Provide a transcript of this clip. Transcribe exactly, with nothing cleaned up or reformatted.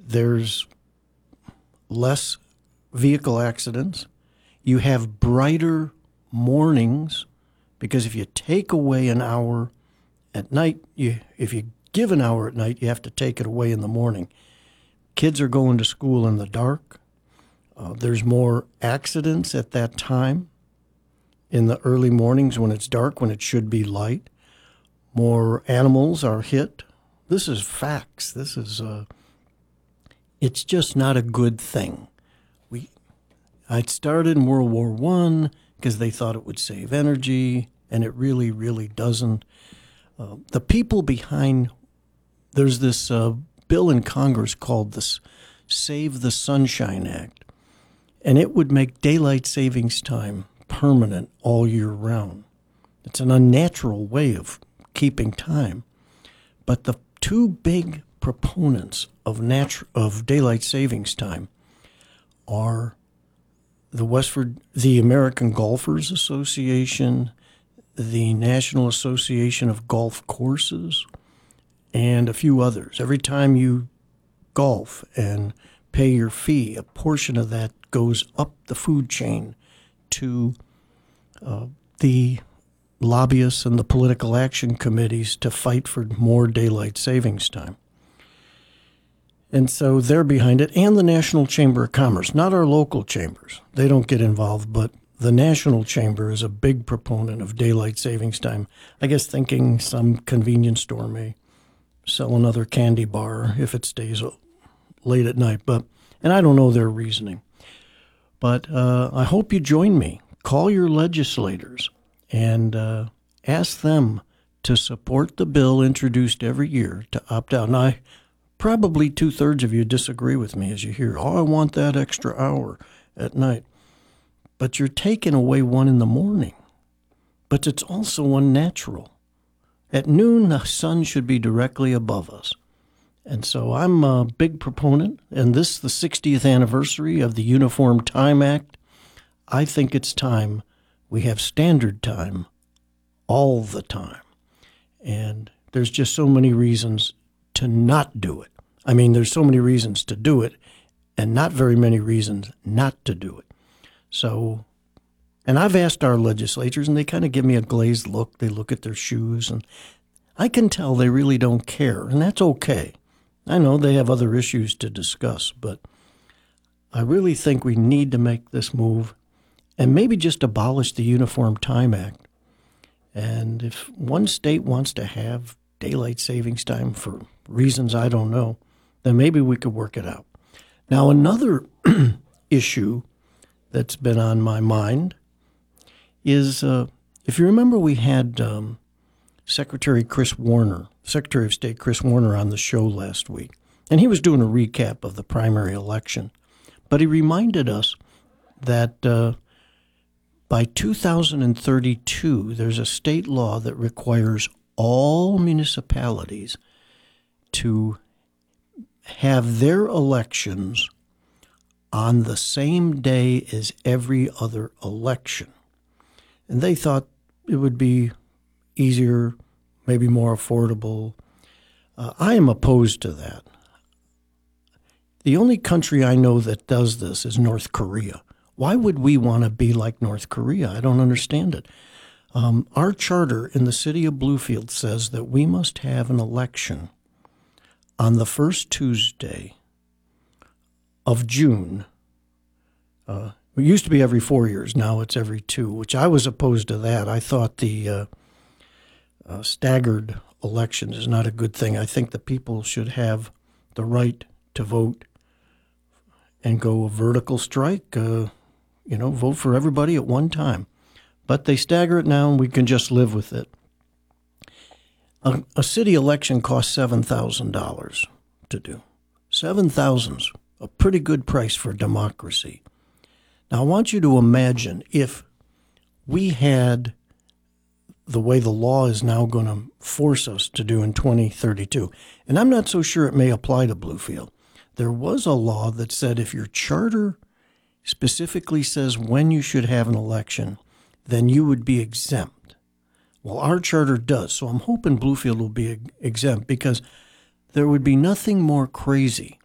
There's less vehicle accidents. You have brighter mornings because if you take away an hour at night, you if you give an hour at night, you have to take it away in the morning. Kids are going to school in the dark. Uh, there's more accidents at that time in the early mornings when it's dark, when it should be light. More animals are hit. This is facts. This is, uh, it's just not a good thing. We, I started in World War One because they thought it would save energy, and it really, really doesn't. Uh, the people behind, there's this uh, bill in Congress called the Save the Sunshine Act, and it would make daylight savings time permanent all year round. It's an unnatural way of keeping time. But the two big proponents of natu- of daylight savings time are the Westford, the American Golfers Association, the National Association of Golf Courses, and a few others. Every time you golf and pay your fee, a portion of that goes up the food chain to uh, the lobbyists and the political action committees to fight for more daylight savings time. And so they're behind it, and the National Chamber of Commerce, not our local chambers. They don't get involved, but the National Chamber is a big proponent of daylight savings time. I guess thinking some convenience store may sell another candy bar if it stays late at night, but and I don't know their reasoning. But uh, I hope you join me. Call your legislators and uh, ask them to support the bill introduced every year to opt out. Now, I, probably two-thirds of you disagree with me as you hear, oh, I want that extra hour at night. But you're taking away one in the morning. But it's also unnatural. At noon, the sun should be directly above us. And so I'm a big proponent, and this is the sixtieth anniversary of the Uniform Time Act. I think it's time we have standard time all the time. And there's just so many reasons to not do it. I mean, there's so many reasons to do it and not very many reasons not to do it. So, and I've asked our legislators, and they kind of give me a glazed look. They look at their shoes, and I can tell they really don't care, and that's okay. I know they have other issues to discuss, but I really think we need to make this move and maybe just abolish the Uniform Time Act. And if one state wants to have daylight savings time for reasons I don't know, then maybe we could work it out. Now, another issue that's been on my mind is, uh, if you remember, we had um, Secretary Chris Warner, Secretary of State Chris Warner on the show last week, and he was doing a recap of the primary election. But he reminded us that uh, by two thousand thirty-two, there's a state law that requires all municipalities to have their elections on the same day as every other election. And they thought it would be easier, maybe more affordable. Uh, I am opposed to that. The only country I know that does this is North Korea. Why would we want to be like North Korea? I don't understand it. Um, our charter in the city of Bluefield says that we must have an election on the first Tuesday of June. Uh, it used to be every four years. Now it's every two, which I was opposed to that. I thought the uh, uh, staggered election is not a good thing. I think the people should have the right to vote and go a vertical strike, uh, you know, vote for everybody at one time. But they stagger it now, and we can just live with it. A, a city election costs seven thousand dollars to do. seven thousand dollars is a pretty good price for democracy. Now, I want you to imagine if we had the way the law is now going to force us to do in twenty thirty-two. And I'm not so sure it may apply to Bluefield. There was a law that said if your charter specifically says when you should have an election, then you would be exempt. Well, our charter does, so I'm hoping Bluefield will be exempt because there would be nothing more crazy